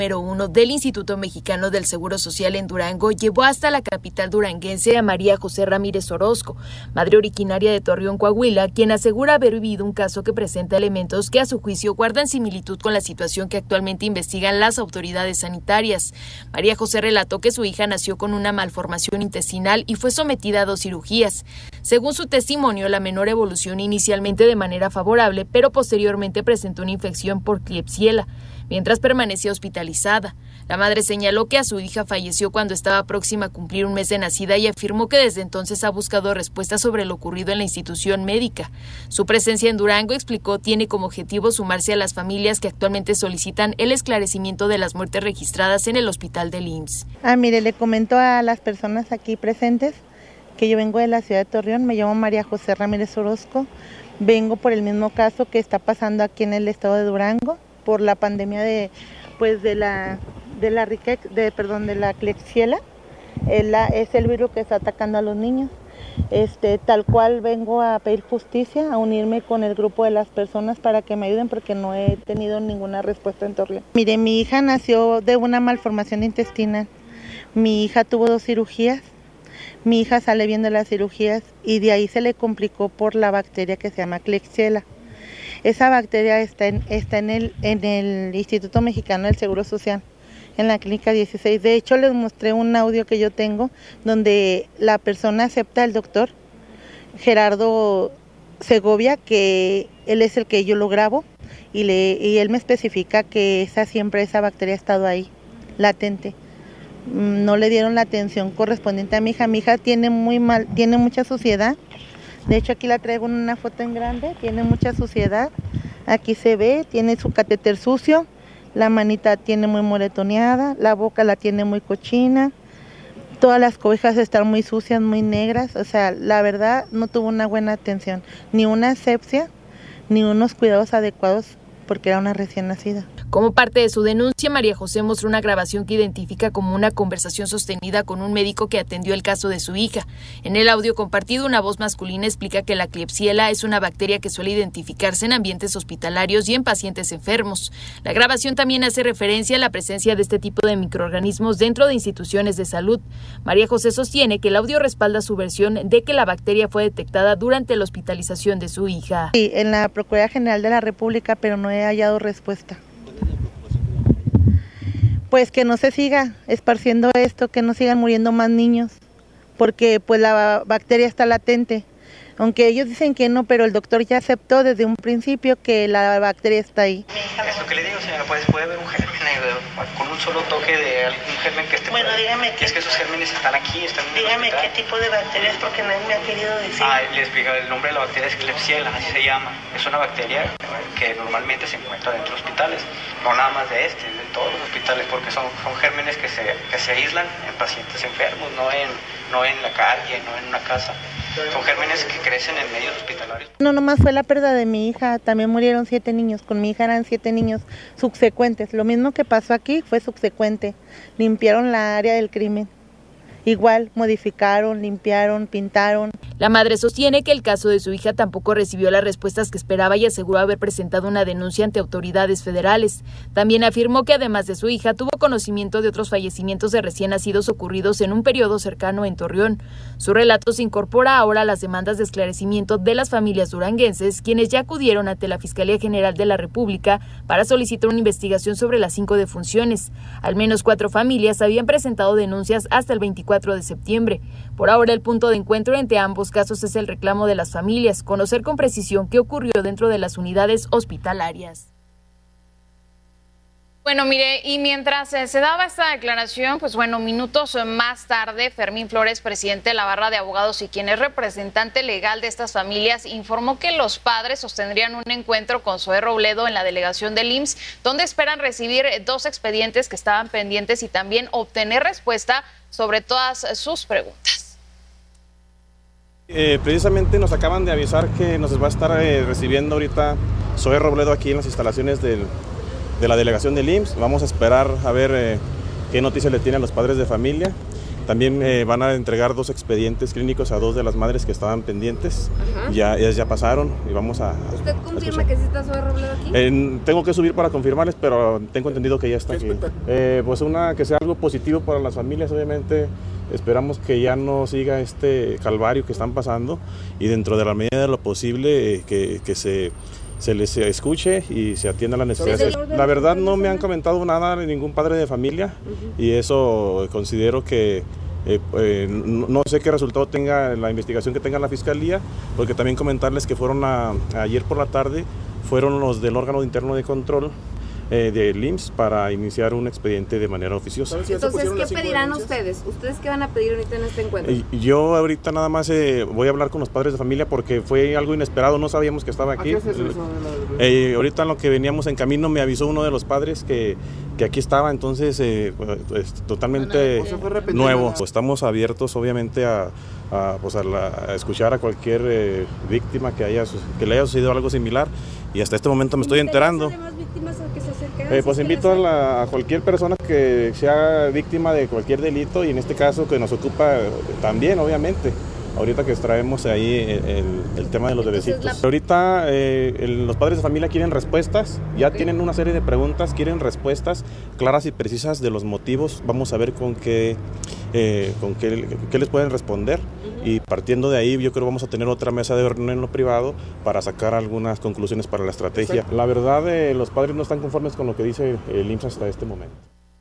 número 1 del Instituto Mexicano del Seguro Social en Durango llevó hasta la capital duranguense a María José Ramírez Orozco, madre originaria de Torreón, Coahuila, quien asegura haber vivido un caso que presenta elementos que a su juicio guardan similitud con la situación que actualmente investigan las autoridades sanitarias. María José relató que su hija nació con una malformación intestinal y fue sometida a 2 cirugías. Según su testimonio, la menor evolucionó inicialmente de manera favorable, pero posteriormente presentó una infección por Klebsiella, mientras permanecía hospitalizada. La madre señaló que a su hija falleció cuando estaba próxima a cumplir un mes de nacida y afirmó que desde entonces ha buscado respuestas sobre lo ocurrido en la institución médica. Su presencia en Durango, explicó, tiene como objetivo sumarse a las familias que actualmente solicitan el esclarecimiento de las muertes registradas en el hospital del IMSS. Mire, le comento a las personas aquí presentes que yo vengo de la ciudad de Torreón, me llamo María José Ramírez Orozco, vengo por el mismo caso que está pasando aquí en el estado de Durango, por la pandemia de la Klebsiella. Es el virus que está atacando a los niños. Tal cual vengo a pedir justicia, a unirme con el grupo de las personas para que me ayuden porque no he tenido ninguna respuesta en Torreón. Mire, mi hija nació de una malformación intestinal. Mi hija tuvo 2 cirugías. Mi hija sale bien de las cirugías y de ahí se le complicó por la bacteria que se llama Klebsiella. Esa bacteria está en el Instituto Mexicano del Seguro Social, en la clínica 16. De hecho, les mostré un audio que yo tengo donde la persona acepta, el doctor Gerardo Segovia, que él es el que yo lo grabo, y él me especifica que esa bacteria ha estado ahí, latente. No le dieron la atención correspondiente a mi hija. Mi hija tiene mucha suciedad. De hecho, aquí la traigo en una foto en grande, tiene mucha suciedad, aquí se ve, tiene su catéter sucio, la manita tiene muy moretoneada, la boca la tiene muy cochina, todas las cobijas están muy sucias, muy negras, o sea, la verdad no tuvo una buena atención, ni una asepsia, ni unos cuidados adecuados porque era una recién nacida. Como parte de su denuncia, María José mostró una grabación que identifica como una conversación sostenida con un médico que atendió el caso de su hija. En el audio compartido, una voz masculina explica que la Klebsiella es una bacteria que suele identificarse en ambientes hospitalarios y en pacientes enfermos. La grabación también hace referencia a la presencia de este tipo de microorganismos dentro de instituciones de salud. María José sostiene que el audio respalda su versión de que la bacteria fue detectada durante la hospitalización de su hija. Sí, en la Procuraduría General de la República, pero no he hallado respuesta. Pues que no se siga esparciendo esto, que no sigan muriendo más niños, porque pues la bacteria está latente. Aunque ellos dicen que no, pero el doctor ya aceptó desde un principio que la bacteria está ahí. Es lo que le digo, señora, puede haber un germen con un solo toque de algún germen que esté. Bueno, dígame que es que esos gérmenes están aquí, están en el dígame hospital. Qué tipo de bacterias, porque nadie me ha querido decir. Le explico, el nombre de la bacteria es Klebsiella, así se llama. Es una bacteria que normalmente se encuentra dentro de hospitales, no nada más de de todos los hospitales, porque son gérmenes que se aíslan en pacientes enfermos, no en la calle, no en una casa. Son gérmenes que crecen en medios hospitalarios. No nomás fue la pérdida de mi hija, también murieron 7 niños. Con mi hija eran 7 niños subsecuentes. Lo mismo que pasó aquí fue subsecuente. Limpiaron la área del crimen. Igual, modificaron, limpiaron, pintaron. La madre sostiene que el caso de su hija tampoco recibió las respuestas que esperaba y aseguró haber presentado una denuncia ante autoridades federales. También afirmó que además de su hija, tuvo conocimiento de otros fallecimientos de recién nacidos ocurridos en un periodo cercano en Torreón. Su relato se incorpora ahora a las demandas de esclarecimiento de las familias duranguenses, quienes ya acudieron ante la Fiscalía General de la República para solicitar una investigación sobre las 5 defunciones. Al menos 4 familias habían presentado denuncias hasta el 24 de septiembre. Por ahora, el punto de encuentro entre ambos casos es el reclamo de las familias, conocer con precisión qué ocurrió dentro de las unidades hospitalarias. Bueno, mire, y mientras se daba esta declaración, pues bueno, minutos más tarde, Fermín Flores, presidente de la Barra de Abogados y quien es representante legal de estas familias, informó que los padres sostendrían un encuentro con Zoé Robledo en la delegación del IMSS, donde esperan recibir 2 expedientes que estaban pendientes y también obtener respuesta sobre todas sus preguntas. Precisamente nos acaban de avisar que nos va a estar recibiendo ahorita Zoé Robledo aquí en las instalaciones de la delegación del IMSS. Vamos a esperar a ver qué noticias le tienen a los padres de familia. También van a entregar 2 expedientes clínicos a 2 de las madres que estaban pendientes. Ellas ya pasaron y vamos a... ¿Usted confirma que sí está Zoe Robledo aquí? Tengo que subir para confirmarles, pero tengo entendido que ya está aquí. Pues que sea algo positivo para las familias, obviamente. Esperamos que ya no siga este calvario que están pasando y dentro de la medida de lo posible que se les escuche y se atienda a las necesidades. La verdad no me han comentado nada de ningún padre de familia y eso considero que no sé qué resultado tenga la investigación que tenga la Fiscalía, porque también comentarles que fueron ayer por la tarde, fueron los del órgano interno de control del IMSS para iniciar un expediente de manera oficiosa. Entonces, ¿qué pedirán ustedes? ¿Ustedes qué van a pedir ahorita en este encuentro? Yo ahorita nada más voy a hablar con los padres de familia porque fue algo inesperado, no sabíamos que estaba aquí. Ahorita en lo que veníamos en camino me avisó uno de los padres que aquí estaba, entonces totalmente nuevo. Estamos abiertos obviamente a escuchar a cualquier víctima que le haya sucedido algo similar y hasta este momento me estoy enterando. Pues invito a cualquier persona que sea víctima de cualquier delito y en este caso que nos ocupa también, obviamente. Ahorita que traemos ahí el tema de los bebecitos. Ahorita los padres de familia quieren respuestas, ya tienen una serie de preguntas, quieren respuestas claras y precisas de los motivos. Vamos a ver con qué les pueden responder y partiendo de ahí yo creo que vamos a tener otra mesa de reunión en lo privado para sacar algunas conclusiones para la estrategia. La verdad, los padres no están conformes con lo que dice el IMSS hasta este momento.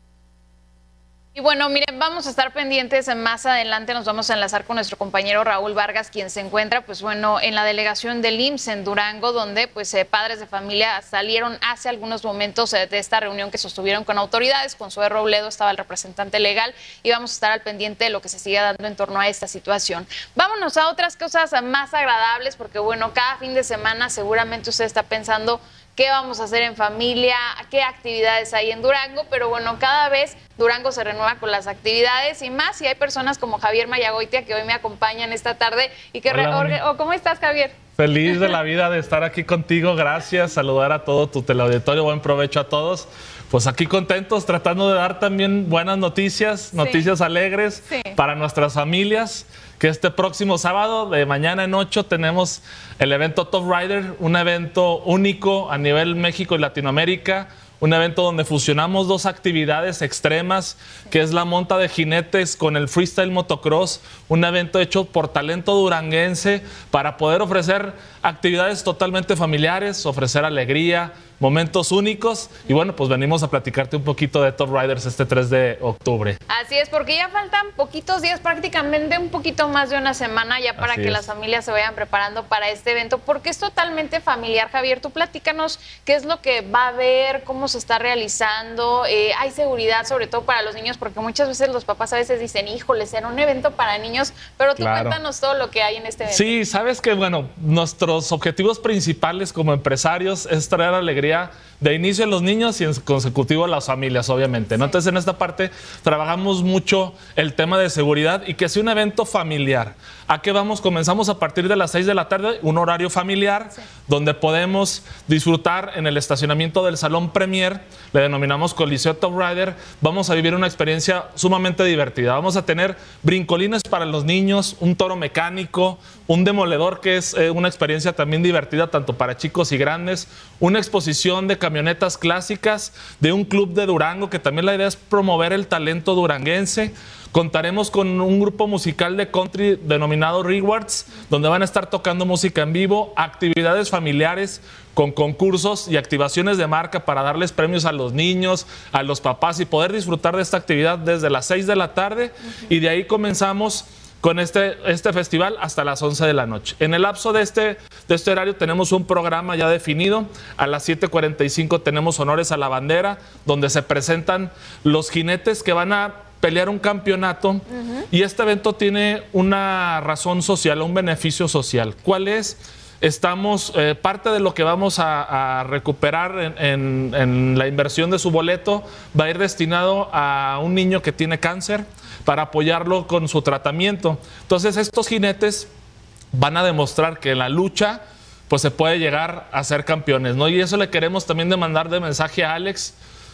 Y bueno, miren, vamos a estar pendientes más adelante, nos vamos a enlazar con nuestro compañero Raúl Vargas, quien se encuentra, pues bueno, en la delegación del IMSS en Durango, donde pues padres de familia salieron hace algunos momentos de esta reunión que sostuvieron con autoridades. Con Zoe Robledo estaba el representante legal y vamos a estar al pendiente de lo que se siga dando en torno a esta situación. Vámonos a otras cosas más agradables, porque bueno, cada fin de semana seguramente usted está pensando qué vamos a hacer en familia, qué actividades hay en Durango, pero bueno, cada vez Durango se renueva con las actividades y más, y hay personas como Javier Mayagoitia que hoy me acompañan esta tarde y que... ¿Cómo estás, Javier? Feliz de la vida de estar aquí contigo, gracias, saludar a todo tu teleauditorio, buen provecho a todos. Pues aquí contentos, tratando de dar también buenas noticias, noticias alegres para nuestras familias, que este próximo sábado, de mañana en 8, tenemos el evento Top Rider, un evento único a nivel México y Latinoamérica, un evento donde fusionamos 2 actividades extremas, que es la monta de jinetes con el freestyle motocross, un evento hecho por talento duranguense para poder ofrecer actividades totalmente familiares, ofrecer alegría, momentos únicos y bueno, pues venimos a platicarte un poquito de Top Riders este 3 de octubre. Así es, porque ya faltan poquitos días, prácticamente un poquito más de una semana ya para que las familias se vayan preparando para este evento, porque es totalmente familiar. Javier, tú platícanos qué es lo que va a haber, cómo se está realizando, hay seguridad sobre todo para los niños, porque muchas veces los papás a veces dicen, híjole, será un evento para niños, pero tú cuéntanos todo lo que hay en este evento. Sí, sabes que bueno, nuestros objetivos principales como empresarios es traer alegría de inicio a los niños y en consecutivo a las familias, obviamente, ¿no? Entonces, en esta parte trabajamos mucho el tema de seguridad y que sea un evento familiar. ¿A qué vamos? Comenzamos a partir de las 6 de la tarde, un horario familiar, donde podemos disfrutar en el estacionamiento del Salón Premier, le denominamos Coliseo Top Rider. Vamos a vivir una experiencia sumamente divertida. Vamos a tener brincolines para los niños, un toro mecánico, un demoledor, que es una experiencia también divertida tanto para chicos y grandes, una exposición de camionetas clásicas de un club de Durango, que también la idea es promover el talento duranguense. Contaremos con un grupo musical de country denominado Rewards, donde van a estar tocando música en vivo, actividades familiares con concursos y activaciones de marca para darles premios a los niños, a los papás y poder disfrutar de esta actividad desde las 6 de la tarde y de ahí comenzamos con este festival hasta las 11 de la noche. En el lapso de este horario tenemos un programa ya definido. A las 7:45 tenemos honores a la bandera, donde se presentan los jinetes que van a pelear un campeonato. Y este evento tiene una razón social, un beneficio social. ¿Cuál es? Parte de lo que vamos a recuperar en la inversión de su boleto va a ir destinado a un niño que tiene cáncer para apoyarlo con su tratamiento. Entonces estos jinetes van a demostrar que en la lucha pues se puede llegar a ser campeones, ¿no? Y eso le queremos también mandar de mensaje a Alex,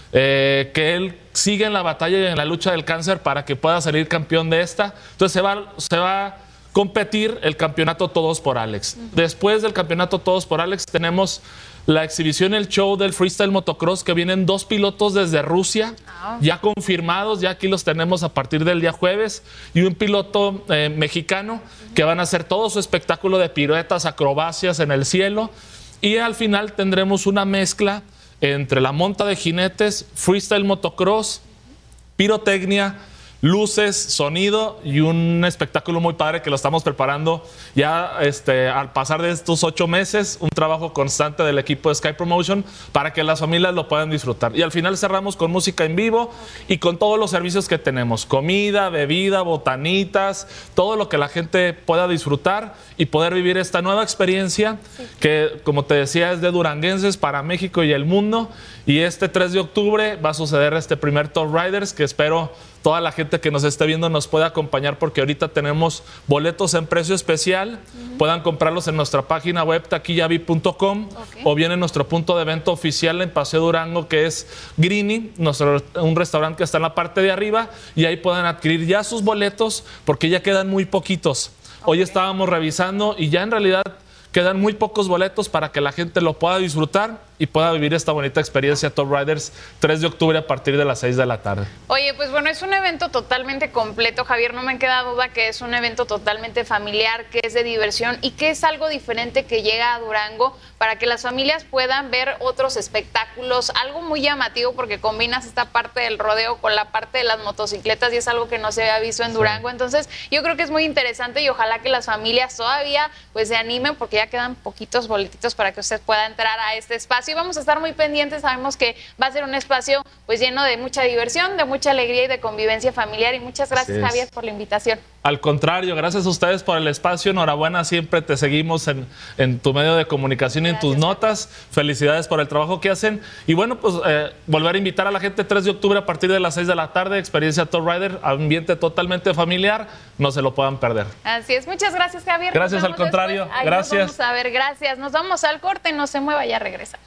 que él sigue en la batalla y en la lucha del cáncer para que pueda salir campeón de esta. Entonces se va a competir el campeonato Todos por Alex. Después del campeonato Todos por Alex tenemos la exhibición, el show del freestyle motocross, que vienen 2 pilotos desde Rusia, ya confirmados, ya aquí los tenemos a partir del día jueves, y un piloto mexicano que van a hacer todo su espectáculo de piruetas, acrobacias en el cielo, y al final tendremos una mezcla entre la monta de jinetes, freestyle motocross, pirotecnia, luces, sonido y un espectáculo muy padre que lo estamos preparando ya al pasar de estos 8 meses, un trabajo constante del equipo de Sky Promotion para que las familias lo puedan disfrutar. Y al final cerramos con música en vivo y con todos los servicios que tenemos, comida, bebida, botanitas, todo lo que la gente pueda disfrutar y poder vivir esta nueva experiencia que, como te decía, es de duranguenses para México y el mundo. Y este 3 de octubre va a suceder este primer Top Riders, que espero toda la gente que nos esté viendo nos pueda acompañar, porque ahorita tenemos boletos en precio especial. Puedan comprarlos en nuestra página web taquillavi.com o bien en nuestro punto de venta oficial en Paseo Durango, que es Greeny, un restaurante que está en la parte de arriba, y ahí puedan adquirir ya sus boletos porque ya quedan muy poquitos. Hoy estábamos revisando y ya en realidad quedan muy pocos boletos para que la gente lo pueda disfrutar y pueda vivir esta bonita experiencia Top Riders 3 de octubre a partir de las 6 de la tarde. Oye, pues bueno, es un evento totalmente completo, Javier, no me queda duda que es un evento totalmente familiar, que es de diversión y que es algo diferente que llega a Durango para que las familias puedan ver otros espectáculos, algo muy llamativo porque combinas esta parte del rodeo con la parte de las motocicletas y es algo que no se había visto en Durango. Entonces yo creo que es muy interesante y ojalá que las familias todavía pues se animen porque ya quedan poquitos boletitos para que usted pueda entrar a este espacio. Y vamos a estar muy pendientes, sabemos que va a ser un espacio pues lleno de mucha diversión, de mucha alegría y de convivencia familiar. Y muchas gracias, Javier, por la invitación. Al contrario, gracias a ustedes por el espacio. Enhorabuena, siempre te seguimos en tu medio de comunicación y en tus notas. Felicidades por el trabajo que hacen. Y bueno, pues volver a invitar a la gente 3 de octubre a partir de las 6 de la tarde, experiencia Top Rider, ambiente totalmente familiar, no se lo puedan perder. Así es, muchas gracias, Javier. Gracias, al contrario. Gracias. Vamos a ver, gracias. Nos vamos al corte, no se mueva, ya regresamos.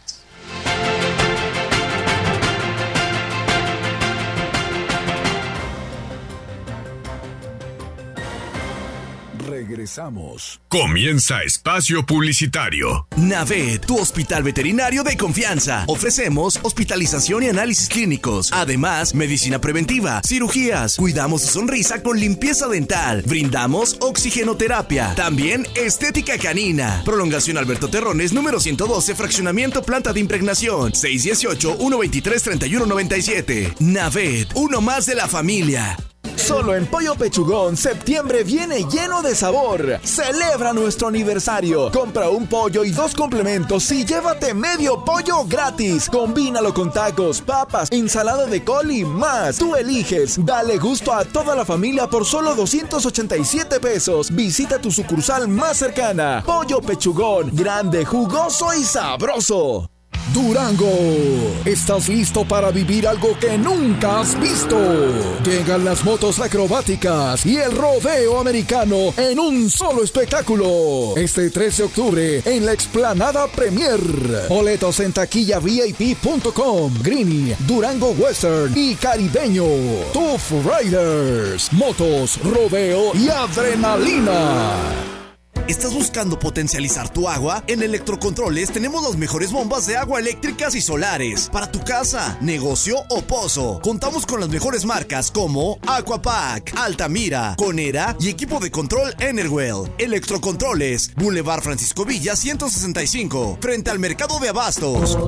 Regresamos. Comienza Espacio Publicitario. Navet, tu hospital veterinario de confianza. Ofrecemos hospitalización y análisis clínicos. Además, medicina preventiva, cirugías. Cuidamos su sonrisa con limpieza dental. Brindamos oxigenoterapia. También estética canina. Prolongación Alberto Terrones, número 112, fraccionamiento Planta de Impregnación. 618-123-3197. Navet, uno más de la familia. Solo en Pollo Pechugón, septiembre viene lleno de sabor. Celebra nuestro aniversario. Compra un pollo y 2 complementos y llévate medio pollo gratis. Combínalo con tacos, papas, ensalada de col y más. Tú eliges. Dale gusto a toda la familia por solo 287 pesos. Visita tu sucursal más cercana. Pollo Pechugón, grande, jugoso y sabroso. Durango, ¿estás listo para vivir algo que nunca has visto? Llegan las motos acrobáticas y el rodeo americano en un solo espectáculo. Este 3 de octubre en la Explanada Premier. Boletos en taquillavip.com. Greeny, Durango Western y Caribeño. Top Riders, motos, rodeo y adrenalina. ¿Estás buscando potencializar tu agua? En Electrocontroles tenemos las mejores bombas de agua eléctricas y solares para tu casa, negocio o pozo. Contamos con las mejores marcas como Aquapack, Altamira, Conera y equipo de control Enerwell. Electrocontroles, Boulevard Francisco Villa 165, frente al Mercado de Abastos.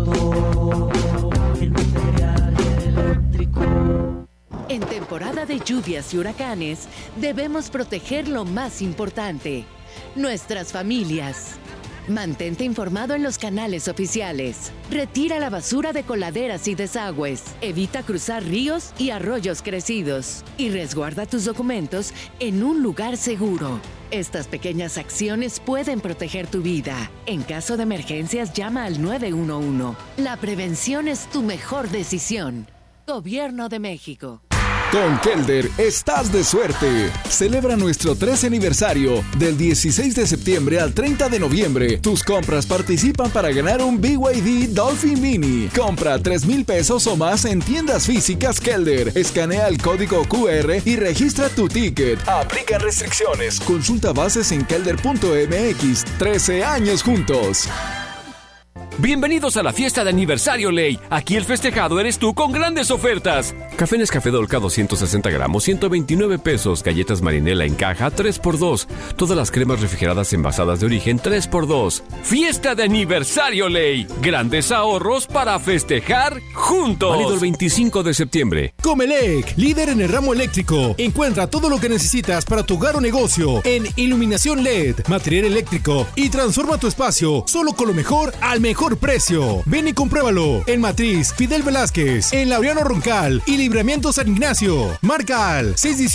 En temporada de lluvias y huracanes, debemos proteger lo más importante: nuestras familias. Mantente informado en los canales oficiales. Retira la basura de coladeras y desagües. Evita cruzar ríos y arroyos crecidos. Y resguarda tus documentos en un lugar seguro. Estas pequeñas acciones pueden proteger tu vida. En caso de emergencias, llama al 911. La prevención es tu mejor decisión. Gobierno de México. Con Kelder estás de suerte. Celebra nuestro 13 aniversario del 16 de septiembre al 30 de noviembre. Tus compras participan para ganar un BYD Dolphin Mini. Compra 3,000 pesos o más en tiendas físicas Kelder. Escanea el código QR y registra tu ticket. Aplica restricciones. Consulta bases en kelder.mx. 13 años juntos. Bienvenidos a la fiesta de aniversario Ley. Aquí el festejado eres tú con grandes ofertas. Café Nescafé Dolca 260 gramos, 129 pesos. Galletas Marinela en caja, 3x2. Todas las cremas refrigeradas envasadas de origen, 3x2. Fiesta de aniversario Ley. Grandes ahorros para festejar juntos. Válido el 25 de septiembre. Comelec, líder en el ramo eléctrico. Encuentra todo lo que necesitas para tu hogar o negocio en iluminación LED, material eléctrico y transforma tu espacio solo con lo mejor al mejor precio. Ven y compruébalo en Matriz Fidel Velázquez, en Laureano Roncal y Libramiento San Ignacio. Marca al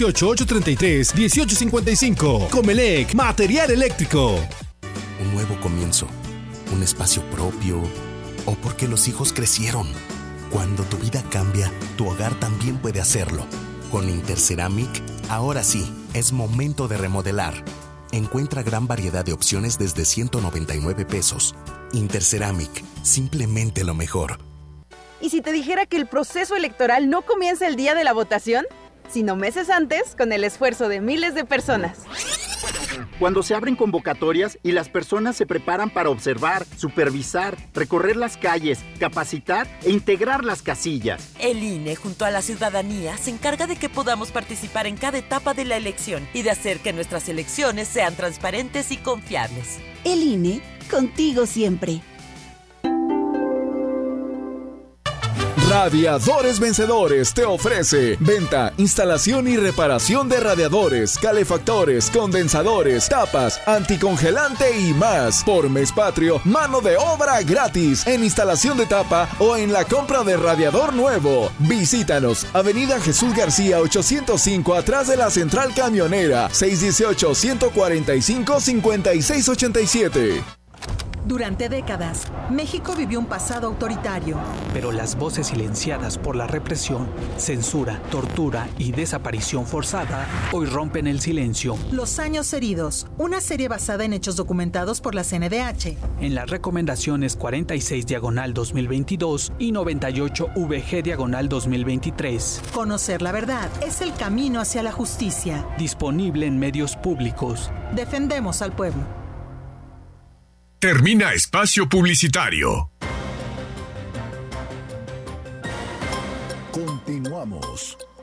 618-833-1855. Comelec, material eléctrico. Un nuevo comienzo, un espacio propio, o porque los hijos crecieron. Cuando tu vida cambia, tu hogar también puede hacerlo. Con Interceramic, ahora sí, es momento de remodelar. Encuentra gran variedad de opciones desde 199 pesos. Interceramic, simplemente lo mejor. ¿Y si te dijera que el proceso electoral no comienza el día de la votación, sino meses antes, con el esfuerzo de miles de personas? Cuando se abren convocatorias y las personas se preparan para observar, supervisar, recorrer las calles, capacitar e integrar las casillas. El INE, junto a la ciudadanía, se encarga de que podamos participar en cada etapa de la elección y de hacer que nuestras elecciones sean transparentes y confiables. El INE, contigo siempre. Radiadores Vencedores te ofrece venta, instalación y reparación de radiadores, calefactores, condensadores, tapas, anticongelante y más. Por mes patrio, mano de obra gratis en instalación de tapa o en la compra de radiador nuevo. Visítanos, Avenida Jesús García 805, atrás de la Central Camionera, 618-145-5687. Durante décadas, México vivió un pasado autoritario. Pero las voces silenciadas por la represión, censura, tortura y desaparición forzada hoy rompen el silencio. Los años heridos, una serie basada en hechos documentados por la CNDH. En las recomendaciones 46/2022 y 98/VG/2023. Conocer la verdad es el camino hacia la justicia. Disponible en medios públicos. Defendemos al pueblo. Termina espacio publicitario. Continuamos.